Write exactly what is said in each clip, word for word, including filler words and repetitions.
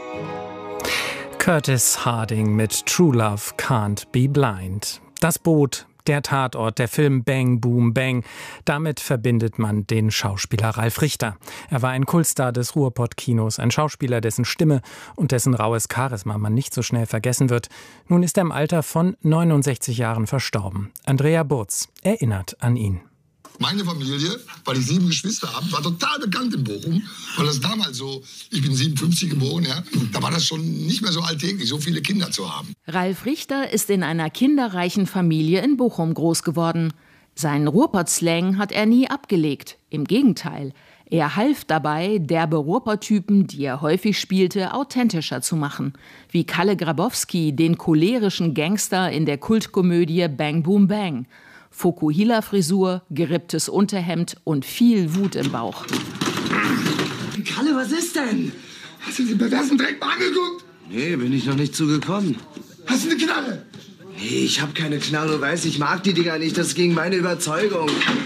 Curtis Harding mit True Love Can't Be Blind. Das Boot, der Tatort, der Film Bang Boom Bang. Damit verbindet man den Schauspieler Ralf Richter. Er war ein Kultstar des Ruhrpott-Kinos, ein Schauspieler, dessen Stimme und dessen raues Charisma man nicht so schnell vergessen wird. Nun ist er im Alter von neunundsechzig Jahren verstorben. Andrea Burz erinnert an ihn. Meine Familie, weil ich sieben Geschwister habe, war total bekannt in Bochum. Weil das damals so, ich bin siebenundfünfzig geboren, ja, da war das schon nicht mehr so alltäglich, so viele Kinder zu haben. Ralf Richter ist in einer kinderreichen Familie in Bochum groß geworden. Seinen Ruhrpott-Slang hat er nie abgelegt. Im Gegenteil, er half dabei, derbe Ruhrpott-Typen, die er häufig spielte, authentischer zu machen. Wie Kalle Grabowski, den cholerischen Gangster in der Kultkomödie Bang Boom Bang. Fokuhila-Frisur, geripptes Unterhemd und viel Wut im Bauch. Kalle, was ist denn? Hast du den perversen Dreck mal angeguckt? Nee, bin ich noch nicht zugekommen. Hast du eine Knarre? Nee, ich hab keine Knarre, du weißt, ich mag die Dinger nicht, das ist gegen meine Überzeugung.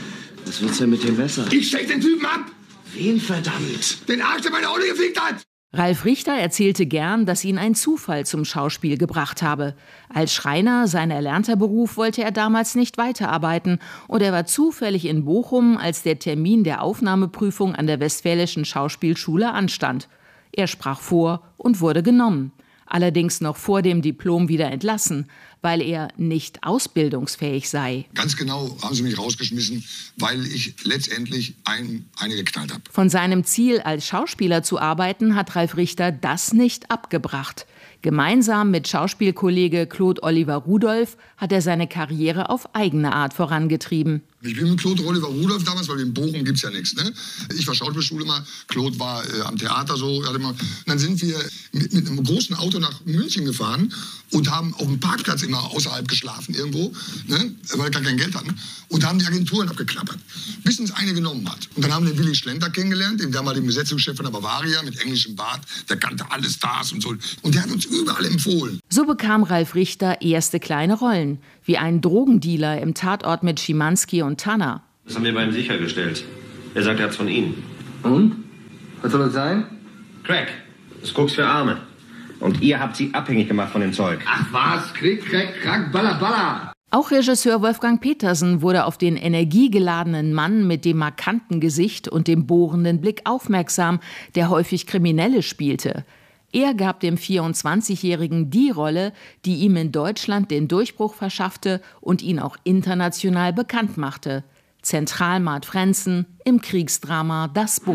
Was willst du denn mit dem Messer? Ich steck den Typen ab! Wen verdammt? Den Arsch, der meine Olle gefickt hat! Ralf Richter erzählte gern, dass ihn ein Zufall zum Schauspiel gebracht habe. Als Schreiner, sein erlernter Beruf, wollte er damals nicht weiterarbeiten. Und er war zufällig in Bochum, als der Termin der Aufnahmeprüfung an der Westfälischen Schauspielschule anstand. Er sprach vor und wurde genommen. Allerdings noch vor dem Diplom wieder entlassen, weil er nicht ausbildungsfähig sei. Ganz genau haben sie mich rausgeschmissen, weil ich letztendlich ein, eine geknallt habe. Von seinem Ziel, als Schauspieler zu arbeiten, hat Ralf Richter das nicht abgebracht. Gemeinsam mit Schauspielkollege Claude Oliver Rudolph hat er seine Karriere auf eigene Art vorangetrieben. Ich bin mit Claude Oliver Rudolph damals, weil in Bochum gibt's ja nichts. Ne? Ich war Schauspielschule mal, Claude war äh, am Theater so. Hatte mal, und dann sind wir mit, mit einem großen Auto nach München gefahren und haben auf dem Parkplatz immer außerhalb geschlafen irgendwo, ne? Weil wir gar kein Geld hatten. Und haben die Agenturen abgeklappert, bis uns eine genommen hat. Und dann haben wir den Willy Schlenter kennengelernt, den damaligen Besetzungschef von der Bavaria mit englischem Bart. Der kannte alle Stars und so. Und der hat uns überall empfohlen. So bekam Ralf Richter erste kleine Rollen, wie ein Drogendealer im Tatort mit Schimanski und Tanner. Das haben wir bei ihm sichergestellt. Er sagt, er hat's von Ihnen. Und? Was soll das sein? Crack. Das Koks für Arme. Und ihr habt sie abhängig gemacht von dem Zeug. Ach was, Krieg, Crack, Crack, Baller, Baller. Auch Regisseur Wolfgang Petersen wurde auf den energiegeladenen Mann mit dem markanten Gesicht und dem bohrenden Blick aufmerksam, der häufig Kriminelle spielte. Er gab dem vierundzwanzigjährigen die Rolle, die ihm in Deutschland den Durchbruch verschaffte und ihn auch international bekannt machte. Zentralmart Frenzen im Kriegsdrama Das Boot.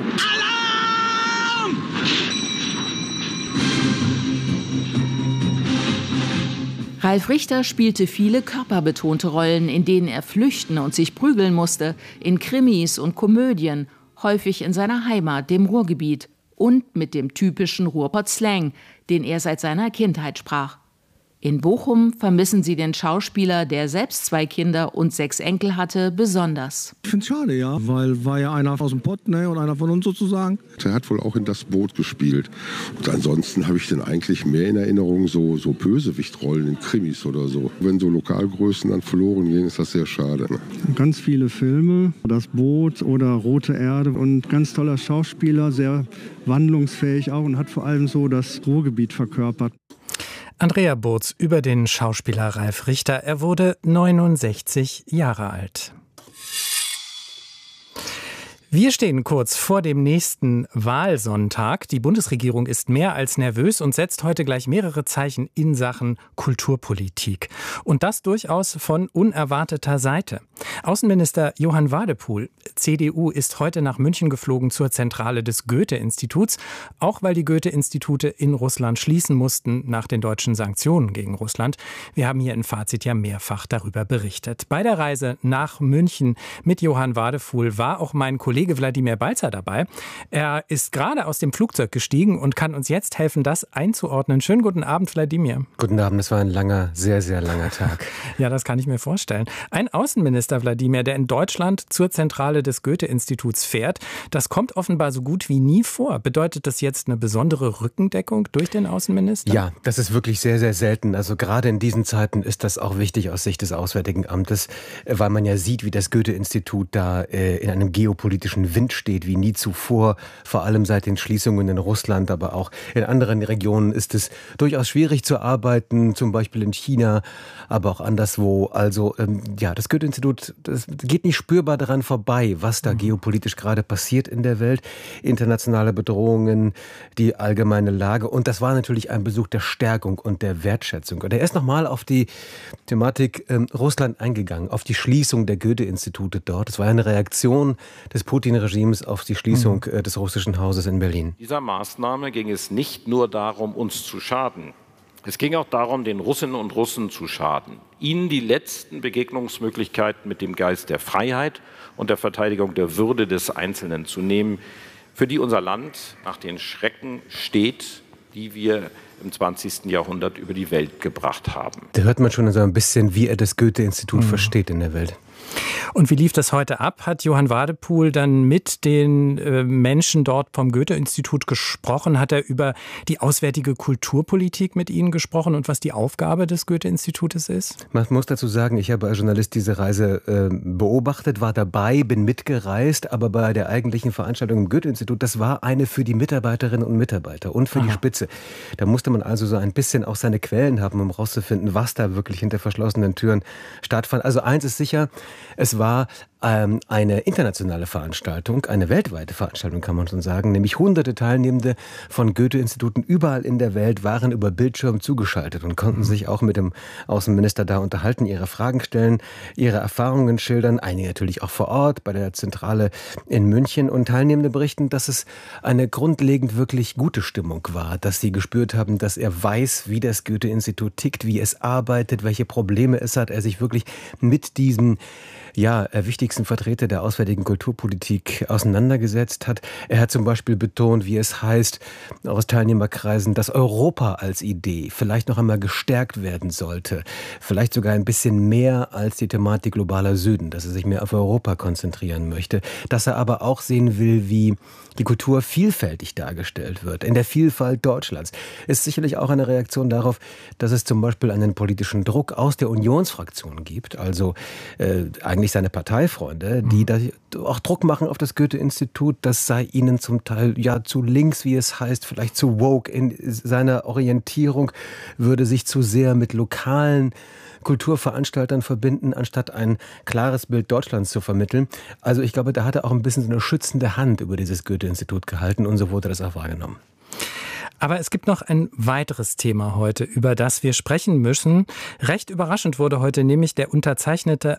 Alarm! Ralf Richter spielte viele körperbetonte Rollen, in denen er flüchten und sich prügeln musste, in Krimis und Komödien, häufig in seiner Heimat, dem Ruhrgebiet. Und mit dem typischen Ruhrpott-Slang, den er seit seiner Kindheit sprach. In Bochum vermissen sie den Schauspieler, der selbst zwei Kinder und sechs Enkel hatte, besonders. Ich finde es schade, ja, weil war ja einer aus dem Pott, ne, und einer von uns sozusagen. Er hat wohl auch in Das Boot gespielt. Und ansonsten habe ich den eigentlich mehr in Erinnerung, so, so Bösewichtrollen in Krimis oder so. Wenn so Lokalgrößen dann verloren gehen, ist das sehr schade. Ne? Ganz viele Filme, Das Boot oder Rote Erde und ganz toller Schauspieler, sehr wandlungsfähig auch und hat vor allem so das Ruhrgebiet verkörpert. Andrea Burz über den Schauspieler Ralf Richter. Er wurde neunundsechzig Jahre alt. Wir stehen kurz vor dem nächsten Wahlsonntag. Die Bundesregierung ist mehr als nervös und setzt heute gleich mehrere Zeichen in Sachen Kulturpolitik. Und das durchaus von unerwarteter Seite. Außenminister Johann Wadephul, C D U, ist heute nach München geflogen zur Zentrale des Goethe-Instituts, auch weil die Goethe-Institute in Russland schließen mussten nach den deutschen Sanktionen gegen Russland. Wir haben hier in Fazit ja mehrfach darüber berichtet. Bei der Reise nach München mit Johann Wadephul war auch mein Kollege Wladimir Balzer dabei. Er ist gerade aus dem Flugzeug gestiegen und kann uns jetzt helfen, das einzuordnen. Schönen guten Abend, Wladimir. Guten Abend, es war ein langer, sehr, sehr langer Tag. Ja, das kann ich mir vorstellen. Ein Außenminister, Wladimir, der in Deutschland zur Zentrale des Goethe-Instituts fährt, das kommt offenbar so gut wie nie vor. Bedeutet das jetzt eine besondere Rückendeckung durch den Außenminister? Ja, das ist wirklich sehr, sehr selten. Also gerade in diesen Zeiten ist das auch wichtig aus Sicht des Auswärtigen Amtes, weil man ja sieht, wie das Goethe-Institut da äh, in einem geopolitischen geopolitischen Wind steht wie nie zuvor. Vor allem seit den Schließungen in Russland, aber auch in anderen Regionen ist es durchaus schwierig zu arbeiten, zum Beispiel in China, aber auch anderswo. Also ähm, ja, das Goethe-Institut, das geht nicht spürbar daran vorbei, was da geopolitisch gerade passiert in der Welt. Internationale Bedrohungen, die allgemeine Lage. Und das war natürlich ein Besuch der Stärkung und der Wertschätzung. Und er ist nochmal auf die Thematik ähm, Russland eingegangen, auf die Schließung der Goethe-Institute dort. Das war eine Reaktion des Putin-Regimes auf die Schließung mhm. äh, des Russischen Hauses in Berlin. Dieser Maßnahme ging es nicht nur darum, uns zu schaden. Es ging auch darum, den Russinnen und Russen zu schaden, ihnen die letzten Begegnungsmöglichkeiten mit dem Geist der Freiheit und der Verteidigung der Würde des Einzelnen zu nehmen, für die unser Land nach den Schrecken steht, die wir im zwanzigsten Jahrhundert über die Welt gebracht haben. Da hört man schon so ein bisschen, wie er das Goethe-Institut mhm. versteht in der Welt. Und wie lief das heute ab? Hat Johann Wadepool dann mit den äh, Menschen dort vom Goethe-Institut gesprochen? Hat er über die auswärtige Kulturpolitik mit ihnen gesprochen und was die Aufgabe des Goethe-Institutes ist? Man muss dazu sagen, ich habe als Journalist diese Reise äh, beobachtet, war dabei, bin mitgereist, aber bei der eigentlichen Veranstaltung im Goethe-Institut, das war eine für die Mitarbeiterinnen und Mitarbeiter und für Aha. die Spitze. Da musste man also so ein bisschen auch seine Quellen haben, um rauszufinden, was da wirklich hinter verschlossenen Türen stattfand. Also eins ist sicher, es war ähm, eine internationale Veranstaltung, eine weltweite Veranstaltung, kann man schon sagen, nämlich hunderte Teilnehmende von Goethe-Instituten überall in der Welt waren über Bildschirm zugeschaltet und konnten mhm. sich auch mit dem Außenminister da unterhalten, ihre Fragen stellen, ihre Erfahrungen schildern, einige natürlich auch vor Ort bei der Zentrale in München, und Teilnehmende berichten, dass es eine grundlegend wirklich gute Stimmung war, dass sie gespürt haben, dass er weiß, wie das Goethe-Institut tickt, wie es arbeitet, welche Probleme es hat, er sich wirklich mit diesem ja, wichtigsten Vertreter der auswärtigen Kulturpolitik auseinandergesetzt hat. Er hat zum Beispiel betont, wie es heißt aus Teilnehmerkreisen, dass Europa als Idee vielleicht noch einmal gestärkt werden sollte. Vielleicht sogar ein bisschen mehr als die Thematik globaler Süden, dass er sich mehr auf Europa konzentrieren möchte. Dass er aber auch sehen will, wie die Kultur vielfältig dargestellt wird, in der Vielfalt Deutschlands. Ist sicherlich auch eine Reaktion darauf, dass es zum Beispiel einen politischen Druck aus der Unionsfraktion gibt, also äh, eigentlich seine Parteifreunde, die da auch Druck machen auf das Goethe-Institut, das sei ihnen zum Teil ja zu links, wie es heißt, vielleicht zu woke in seiner Orientierung, würde sich zu sehr mit lokalen Kulturveranstaltern verbinden, anstatt ein klares Bild Deutschlands zu vermitteln. Also ich glaube, da hat er auch ein bisschen so eine schützende Hand über dieses Goethe-Institut gehalten, und so wurde das auch wahrgenommen. Aber es gibt noch ein weiteres Thema heute, über das wir sprechen müssen. Recht überraschend wurde heute nämlich der unterzeichnete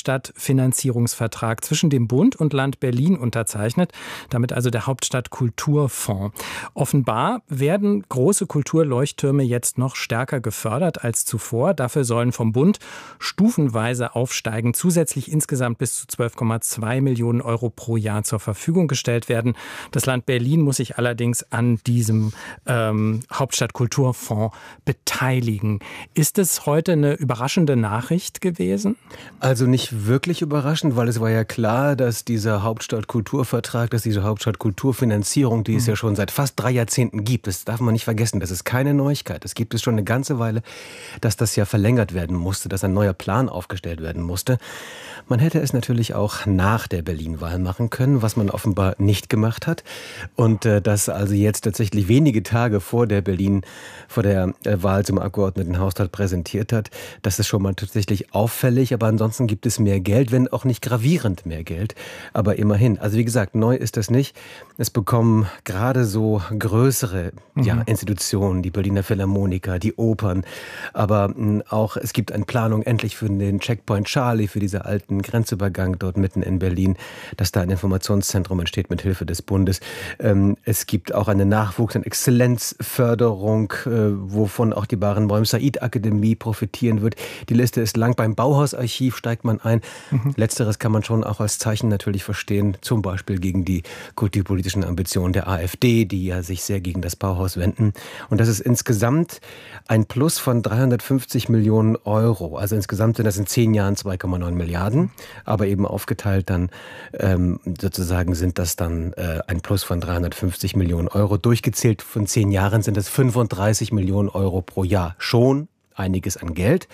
Hauptstadtfinanzierungsvertrag zwischen dem Bund und Land Berlin unterzeichnet, damit also der Hauptstadtkulturfonds. Offenbar werden große Kulturleuchttürme jetzt noch stärker gefördert als zuvor. Dafür sollen vom Bund stufenweise aufsteigen, zusätzlich insgesamt bis zu zwölf Komma zwei Millionen Euro pro Jahr zur Verfügung gestellt werden. Das Land Berlin muss sich allerdings an diesem Ähm, Hauptstadtkulturfonds beteiligen. Ist es heute eine überraschende Nachricht gewesen? Also nicht wirklich überraschend, weil es war ja klar, dass dieser Hauptstadtkulturvertrag, dass diese Hauptstadtkulturfinanzierung, die mhm. es ja schon seit fast drei Jahrzehnten gibt, das darf man nicht vergessen, das ist keine Neuigkeit. Das gibt es schon eine ganze Weile, dass das ja verlängert werden musste, dass ein neuer Plan aufgestellt werden musste. Man hätte es natürlich auch nach der Berlin-Wahl machen können, was man offenbar nicht gemacht hat. Und äh, dass also jetzt tatsächlich wenige Tage vor der Berlin, vor der äh, Wahl zum Abgeordnetenhaustag präsentiert hat, das ist schon mal tatsächlich auffällig. Aber ansonsten gibt es mehr Geld, wenn auch nicht gravierend mehr Geld. Aber immerhin. Also wie gesagt, neu ist das nicht. Es bekommen gerade so größere mhm. ja, Institutionen, die Berliner Philharmoniker, die Opern. Aber mh, auch es gibt eine Planung endlich für den Checkpoint Charlie, für diese alten Grenzübergang dort mitten in Berlin, dass da ein Informationszentrum entsteht mit Hilfe des Bundes. Ähm, es gibt auch eine Nachwuchs- und Exzellenzförderung, äh, wovon auch die Barenboim-Said-Akademie profitieren wird. Die Liste ist lang. Beim Bauhausarchiv steigt man ein. Mhm. Letzteres kann man schon auch als Zeichen natürlich verstehen, zum Beispiel gegen die kulturpolitischen Ambitionen der AfD, die ja sich sehr gegen das Bauhaus wenden. Und das ist insgesamt ein Plus von dreihundertfünfzig Millionen Euro. Also insgesamt sind das in zehn Jahren zwei Komma neun Milliarden. Aber eben aufgeteilt dann ähm, sozusagen sind das dann äh, ein Plus von dreihundertfünfzig Millionen Euro. Durchgezählt von zehn Jahren sind das fünfunddreißig Millionen Euro pro Jahr. Schon einiges an Geld.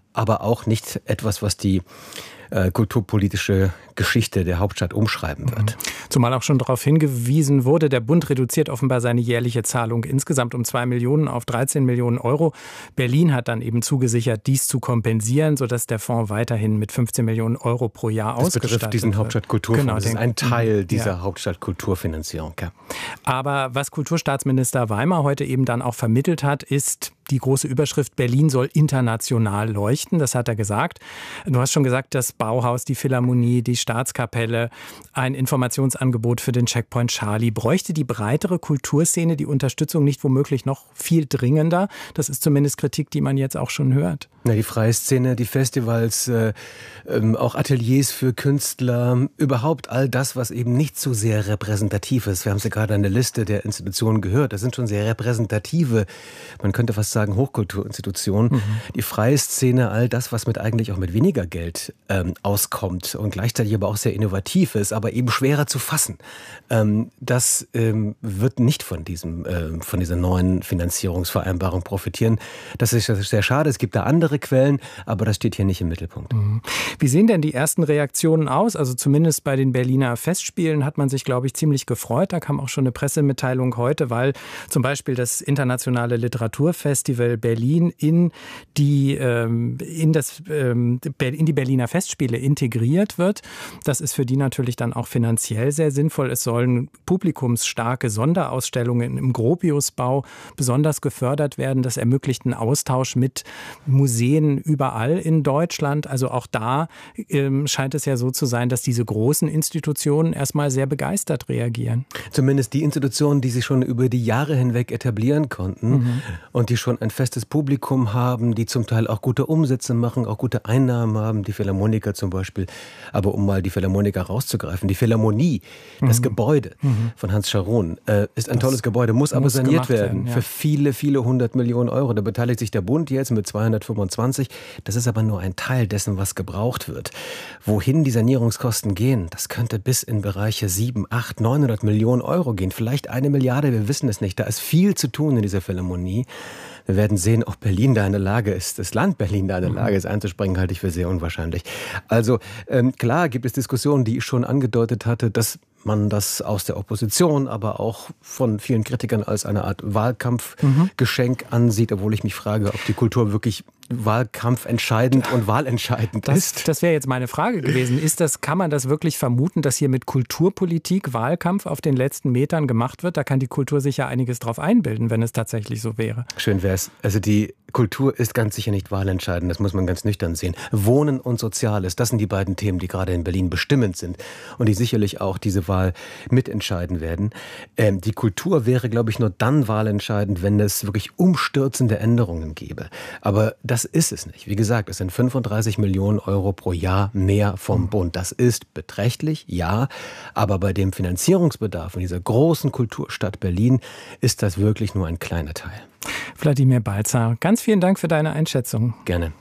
aber auch nicht etwas, was die äh, kulturpolitische Geschichte der Hauptstadt umschreiben wird. Zumal auch schon darauf hingewiesen wurde, der Bund reduziert offenbar seine jährliche Zahlung insgesamt um zwei Millionen auf dreizehn Millionen Euro. Berlin hat dann eben zugesichert, dies zu kompensieren, sodass der Fonds weiterhin mit fünfzehn Millionen Euro pro Jahr das ausgestattet wird. Das betrifft diesen Hauptstadtkulturfonds. Genau, das ist ein Teil dieser ja. Hauptstadtkulturfinanzierung. Ja. Aber was Kulturstaatsminister Weimar heute eben dann auch vermittelt hat, ist die große Überschrift, Berlin soll international leuchten. Das hat er gesagt. Du hast schon gesagt, das Bauhaus, die Philharmonie, die Staatskapelle, ein Informationsangebot für den Checkpoint Charlie. Bräuchte die breitere Kulturszene die Unterstützung nicht womöglich noch viel dringender? Das ist zumindest Kritik, die man jetzt auch schon hört. Na, die freie Szene, die Festivals, äh, ähm, auch Ateliers für Künstler, überhaupt all das, was eben nicht so sehr repräsentativ ist. Wir haben es ja gerade an der Liste der Institutionen gehört. Das sind schon sehr repräsentative, man könnte fast sagen Hochkulturinstitutionen. Mhm. Die freie Szene, all das, was mit eigentlich auch mit weniger Geld ähm, auskommt und gleichzeitig aber auch sehr innovativ ist, aber eben schwerer zu fassen. Ähm, das ähm, wird nicht von diesem, äh, von dieser neuen Finanzierungsvereinbarung profitieren. Das ist sehr schade. Es gibt da andere Quellen, aber das steht hier nicht im Mittelpunkt. Wie sehen denn die ersten Reaktionen aus? Also zumindest bei den Berliner Festspielen hat man sich, glaube ich, ziemlich gefreut. Da kam auch schon eine Pressemitteilung heute, weil zum Beispiel das Internationale Literaturfestival Berlin in die, ähm, in das, ähm, in die Berliner Festspiele integriert wird. Das ist für die natürlich dann auch finanziell sehr sinnvoll. Es sollen publikumsstarke Sonderausstellungen im Gropiusbau besonders gefördert werden. Das ermöglicht einen Austausch mit Museen überall in Deutschland. Also auch da ähm, scheint es ja so zu sein, dass diese großen Institutionen erstmal sehr begeistert reagieren. Zumindest die Institutionen, die sich schon über die Jahre hinweg etablieren konnten mhm. und die schon ein festes Publikum haben, die zum Teil auch gute Umsätze machen, auch gute Einnahmen haben, die Philharmoniker zum Beispiel. Aber um mal die Philharmoniker rauszugreifen, die Philharmonie, mhm. das Gebäude mhm. von Hans Scharoun, äh, ist ein das tolles Gebäude, muss aber muss saniert werden, werden ja. für viele, viele hundert Millionen Euro. Da beteiligt sich der Bund jetzt mit zweihundertfünfundzwanzig. Das ist aber nur ein Teil dessen, was gebraucht wird. Wohin die Sanierungskosten gehen, das könnte bis in Bereiche sieben, acht, neunhundert Millionen Euro gehen. Vielleicht eine Milliarde, wir wissen es nicht. Da ist viel zu tun in dieser Philharmonie. Wir werden sehen, ob Berlin da in der Lage ist, das Land Berlin da in der Lage ist, einzuspringen, halte ich für sehr unwahrscheinlich. Also ähm, klar gibt es Diskussionen, die ich schon angedeutet hatte, dass man das aus der Opposition, aber auch von vielen Kritikern als eine Art Wahlkampfgeschenk mhm. ansieht, obwohl ich mich frage, ob die Kultur wirklich wahlkampfentscheidend und wahlentscheidend das, ist. Das wäre jetzt meine Frage gewesen. Ist das, kann man das wirklich vermuten, dass hier mit Kulturpolitik Wahlkampf auf den letzten Metern gemacht wird? Da kann die Kultur sicher einiges drauf einbilden, wenn es tatsächlich so wäre. Schön wäre es. Also die Kultur ist ganz sicher nicht wahlentscheidend, das muss man ganz nüchtern sehen. Wohnen und Soziales, das sind die beiden Themen, die gerade in Berlin bestimmend sind und die sicherlich auch diese Wahl mitentscheiden werden. Ähm, die Kultur wäre, glaube ich, nur dann wahlentscheidend, wenn es wirklich umstürzende Änderungen gäbe. Aber das ist es nicht. Wie gesagt, es sind fünfunddreißig Millionen Euro pro Jahr mehr vom Bund. Das ist beträchtlich, ja, aber bei dem Finanzierungsbedarf in dieser großen Kulturstadt Berlin ist das wirklich nur ein kleiner Teil. Wladimir Balzer, ganz vielen Dank für deine Einschätzung. Gerne.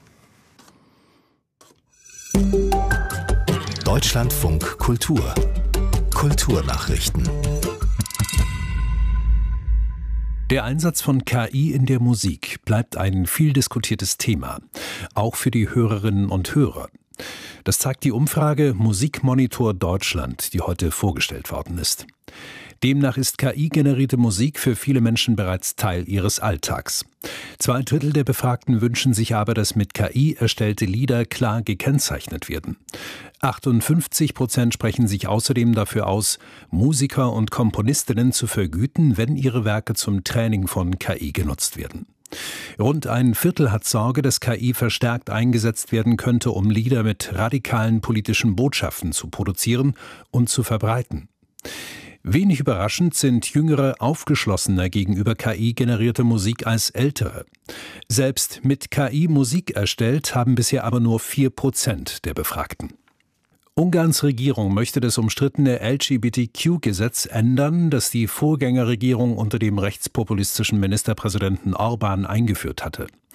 Deutschlandfunk Kultur. Kulturnachrichten. Der Einsatz von K I in der Musik bleibt ein viel diskutiertes Thema, auch für die Hörerinnen und Hörer. Das zeigt die Umfrage Musikmonitor Deutschland, die heute vorgestellt worden ist. Demnach ist K I-generierte Musik für viele Menschen bereits Teil ihres Alltags. Zwei Drittel der Befragten wünschen sich aber, dass mit K I erstellte Lieder klar gekennzeichnet werden. achtundfünfzig Prozent sprechen sich außerdem dafür aus, Musiker und Komponistinnen zu vergüten, wenn ihre Werke zum Training von K I genutzt werden. Rund ein Viertel hat Sorge, dass K I verstärkt eingesetzt werden könnte, um Lieder mit radikalen politischen Botschaften zu produzieren und zu verbreiten. Wenig überraschend sind Jüngere aufgeschlossener gegenüber K I-generierter Musik als Ältere. Selbst mit K I Musik erstellt, haben bisher aber nur vier Prozent der Befragten. Ungarns Regierung möchte das umstrittene L G B T Q-Gesetz ändern, das die Vorgängerregierung unter dem rechtspopulistischen Ministerpräsidenten Orbán eingeführt hatte.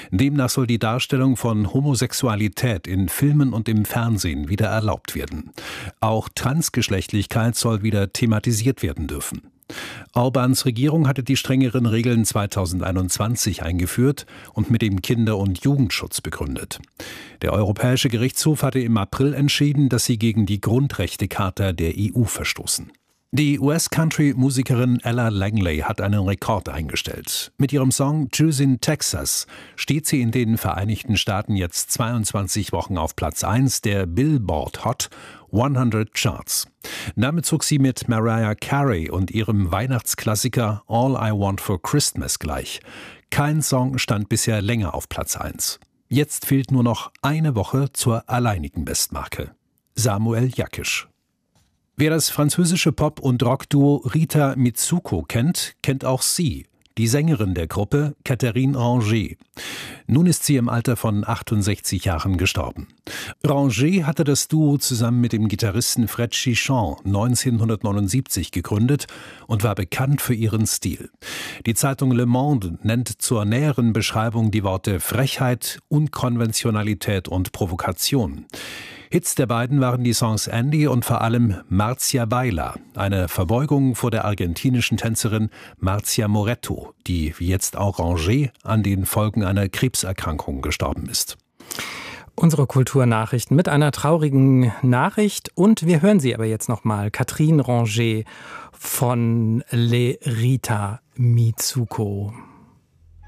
Demnach soll die Darstellung von Homosexualität in Filmen und im Fernsehen wieder erlaubt werden. Auch Transgeschlechtlichkeit soll wieder thematisiert werden dürfen. Orbáns Regierung hatte die strengeren Regeln zweitausendeinundzwanzig eingeführt und mit dem Kinder- und Jugendschutz begründet. Der Europäische Gerichtshof hatte im April entschieden, dass sie gegen die Grundrechtecharta der E U verstoßen. Die U S-Country-Musikerin Ella Langley hat einen Rekord eingestellt. Mit ihrem Song Choosing Texas steht sie in den Vereinigten Staaten jetzt zweiundzwanzig Wochen auf Platz eins der Billboard Hot hundert Charts. Damit zog sie mit Mariah Carey und ihrem Weihnachtsklassiker All I Want for Christmas gleich. Kein Song stand bisher länger auf Platz eins. Jetzt fehlt nur noch eine Woche zur alleinigen Bestmarke. Samuel Jakisch. Wer das französische Pop- und Rockduo Rita Mitsuko kennt, kennt auch sie, die Sängerin der Gruppe, Catherine Ranger. Nun ist sie im Alter von achtundsechzig Jahren gestorben. Ranger hatte das Duo zusammen mit dem Gitarristen Fred Chichon neunzehnhundertneunundsiebzig gegründet und war bekannt für ihren Stil. Die Zeitung Le Monde nennt zur näheren Beschreibung die Worte Frechheit, Unkonventionalität und Provokation. Hits der beiden waren die Songs Andy und vor allem Marcia Baila, eine Verbeugung vor der argentinischen Tänzerin Marcia Moretto, die wie jetzt auch Ranger an den Folgen einer Krebserkrankung gestorben ist. Unsere Kulturnachrichten mit einer traurigen Nachricht und wir hören sie aber jetzt nochmal. Catherine Ranger von Le Rita Mitsuko.